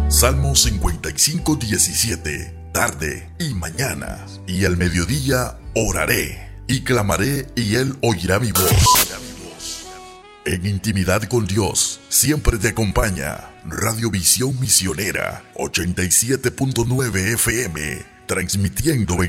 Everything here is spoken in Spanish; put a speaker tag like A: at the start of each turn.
A: Salmo 55:17. Tarde y mañana y al mediodía oraré y clamaré y Él oirá mi voz. En intimidad con Dios siempre te acompaña Radiovisión Misionera 87.9 FM, transmitiendo en